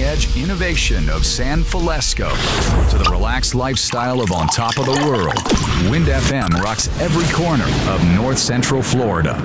cutting-edge innovation of San Felesco to the relaxed lifestyle of on top of the world, Wind FM rocks every corner of North Central Florida.